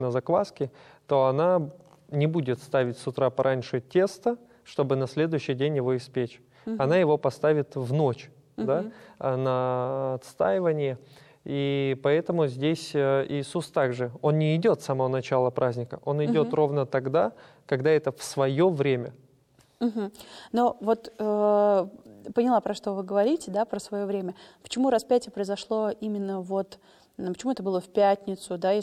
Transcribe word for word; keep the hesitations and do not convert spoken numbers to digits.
на закваске, то она не будет ставить с утра пораньше тесто, чтобы на следующий день его испечь. Uh-huh. Она его поставит в ночь, uh-huh. да, на отстаивание. И поэтому здесь Иисус также, он не идет с самого начала праздника, он идет uh-huh. ровно тогда, когда это в свое время. Uh-huh. Но вот э, поняла, про что вы говорите, да, про свое время. Почему распятие произошло именно вот, почему это было в пятницу, да,